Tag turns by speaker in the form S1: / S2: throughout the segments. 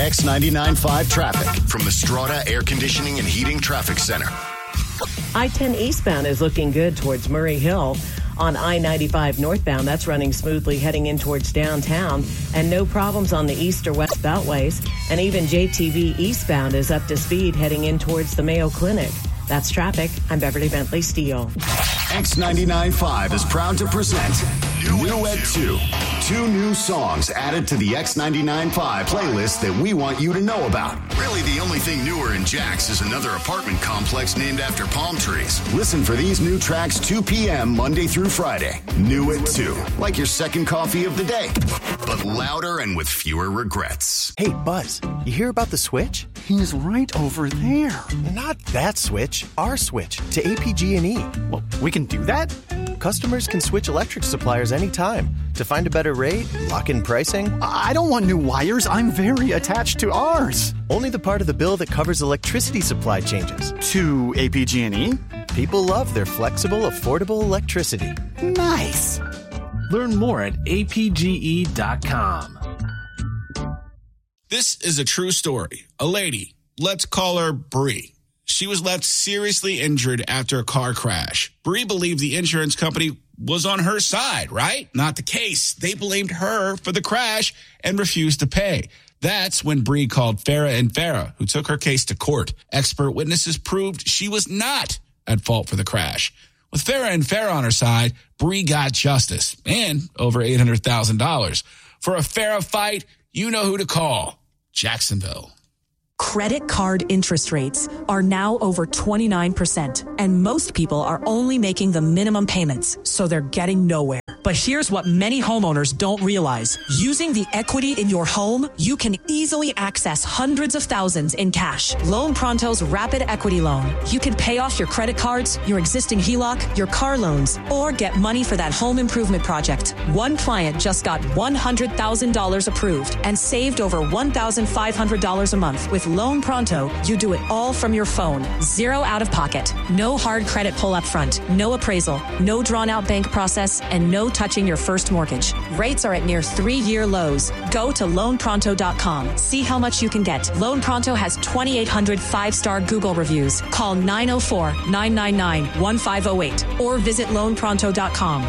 S1: X99.5 traffic from the Strata Air Conditioning and Heating Traffic Center.
S2: I-10 eastbound is looking good towards Murray Hill. On I-95 northbound, that's running smoothly heading in towards downtown, and no problems on the east or west beltways. And even JTV eastbound is up to speed heading in towards the Mayo Clinic. That's traffic. I'm Beverly Bentley Steele.
S1: X99.5 is proud to present New at 2. 2 new songs added to the X99.5 playlist that we want you to know about. Really, the only thing newer in Jax is another apartment complex named after palm trees. Listen for these new tracks 2 p.m. Monday through Friday. New at 2. Like your second coffee of the day, but louder and with fewer regrets.
S3: Hey, Buzz, you hear about the switch?
S4: He's right over there.
S3: Not that switch, our switch to APG&E.
S4: Well, we can do that?
S3: Customers can switch electric suppliers anytime to find a better rate, lock in pricing.
S4: I don't want new wires. I'm very attached to ours.
S3: Only the part of the bill that covers electricity supply changes.
S4: To APG&E?
S3: People love their flexible, affordable electricity.
S4: Nice.
S5: Learn more at apge.com.
S6: This is a true story. A lady, let's call her Bree. She was left seriously injured after a car crash. Bree believed the insurance company was on her side, right? Not the case. They blamed her for the crash and refused to pay. That's when Bree called Farah and Farah, who took her case to court. Expert witnesses proved she was not at fault for the crash. With Farah and Farah on her side, Bree got justice and over $800,000. For a Farah fight, you know who to call. Jacksonville.
S7: Credit card interest rates are now over 29%, and most people are only making the minimum payments, so they're getting nowhere. But here's what many homeowners don't realize. Using the equity in your home, you can easily access hundreds of thousands in cash. Loan Pronto's Rapid Equity Loan. You can pay off your credit cards, your existing HELOC, your car loans, or get money for that home improvement project. One client just got $100,000 approved and saved over $1,500 a month. With Loan Pronto, you do it all from your phone. Zero out of pocket. No hard credit pull up front. No appraisal. No drawn out bank process. And no touching your first mortgage. Rates are at near 3-year lows. Go to loanpronto.com. See how much you can get. Loan Pronto has 2,800 5-star Google reviews. Call 904-999-1508 or visit loanpronto.com.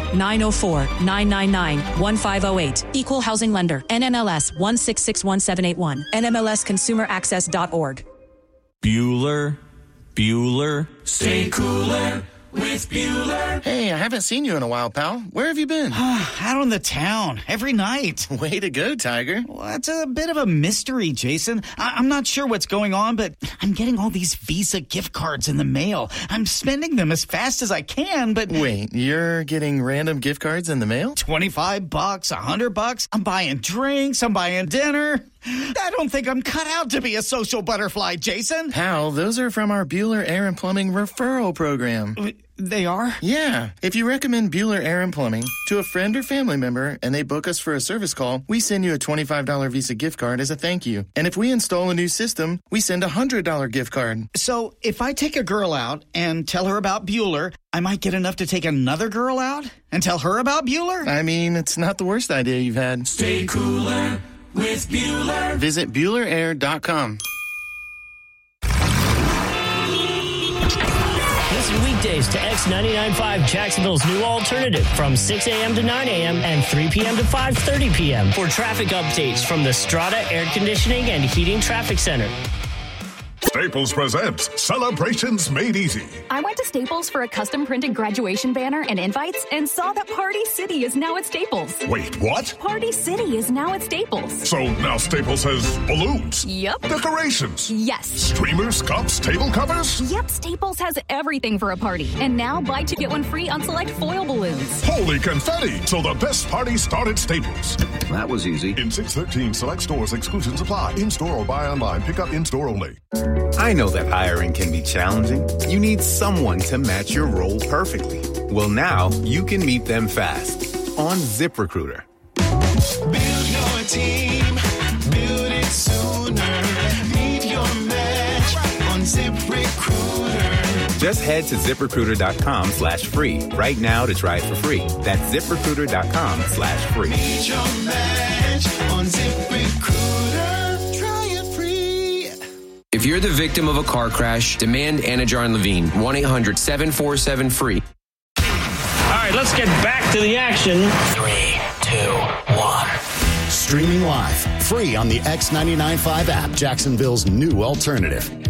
S7: 904-999-1508. Equal housing lender. NMLS 1661781. NMLSconsumeraccess.org.
S8: Bueller. Stay cooler with Bueller.
S9: Hey, I haven't seen you in a while, pal. Where have you been?
S10: Out on the town, every night.
S9: Way to go, Tiger.
S10: Well, it's a bit of a mystery, Jason. I'm not sure what's going on, but I'm getting all these Visa gift cards in the mail. I'm spending them as fast as I can, but...
S9: Wait, you're getting random gift cards in the mail?
S10: $25, $100. I'm buying drinks, I'm buying dinner. I don't think I'm cut out to be a social butterfly, Jason.
S9: Pal, those are from our Bueller Air and Plumbing referral program.
S10: They are?
S9: Yeah. If you recommend Bueller Air and Plumbing to a friend or family member and they book us for a service call, we send you a $25 Visa gift card as a thank you. And if we install a new system, we send a $100 gift card.
S10: So if I take a girl out and tell her about Bueller, I might get enough to take another girl out and tell her about Bueller?
S9: I mean, it's not the worst idea you've had.
S8: Stay cooler with Bueller.
S9: Visit BuellerAir.com.
S11: Listen weekdays to X99.5, Jacksonville's new alternative, from 6 a.m. to 9 a.m. and 3 p.m. to 5:30 p.m. for traffic updates from the Strata Air Conditioning and Heating Traffic Center.
S12: Staples presents Celebrations Made Easy.
S13: I went to Staples for a custom-printed graduation banner and invites and saw that Party City is now at Staples.
S12: Wait, what?
S13: Party City is now at Staples.
S12: So now Staples has balloons?
S13: Yep.
S12: Decorations?
S13: Yes.
S12: Streamers, cups, table covers?
S13: Yep, Staples has everything for a party. And now buy 2 get 1 free on select foil balloons.
S12: Holy confetti! So the best party started at Staples.
S14: That was easy.
S12: In 613 select stores, exclusions apply. In-store or buy online. Pick up in-store only.
S15: I know that hiring can be challenging. You need someone to match your role perfectly. Well, now you can meet them fast on ZipRecruiter.
S8: Build your team. Build it sooner. Meet your match on ZipRecruiter.
S15: Just head to ZipRecruiter.com/free right now to try it for free. That's ZipRecruiter.com/free.
S8: Meet your match on ZipRecruiter. Try it
S14: If you're the victim of a car crash, demand Anna Jar and Levine. 1-800-747-FREE.
S11: All right, let's get back to the action.
S1: 3, 2, 1. Streaming live, free on the X99.5 app, Jacksonville's new alternative.